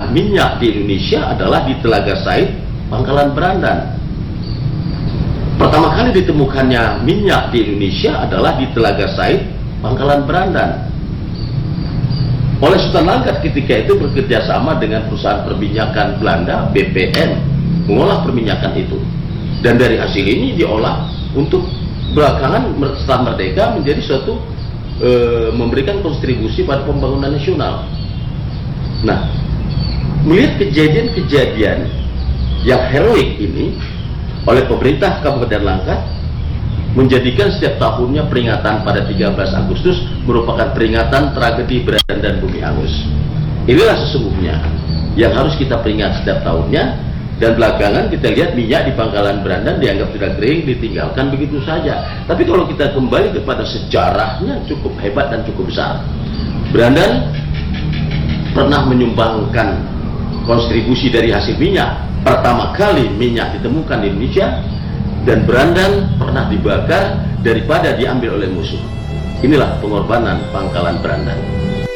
ditemukannya minyak di Indonesia adalah di Telaga Said, Pangkalan Berandan. Pertama kali ditemukannya minyak di Indonesia adalah di Telaga Said, Pangkalan Berandan. Oleh Sultan Langkat ketika itu bekerja sama dengan perusahaan perminyakan Belanda, BPN, mengolah perminyakan itu. Dan dari hasil ini diolah untuk belakangan setelah merdeka menjadi suatu memberikan kontribusi pada pembangunan nasional. Nah, melihat kejadian-kejadian yang heroik ini oleh pemerintah Kabupaten Langkat menjadikan setiap tahunnya peringatan pada 13 Agustus merupakan peringatan tragedi Berandan Bumi Angus. Inilah sesungguhnya yang harus kita peringat setiap tahunnya. Dan belakangan kita lihat minyak di Pangkalan Berandan dianggap tidak kering, ditinggalkan begitu saja. Tapi kalau kita kembali kepada sejarahnya cukup hebat dan cukup besar. Berandan pernah menyumbangkan kontribusi dari hasil minyak. Pertama kali minyak ditemukan di Indonesia, dan Berandan pernah dibakar daripada diambil oleh musuh. Inilah pengorbanan Pangkalan Berandan.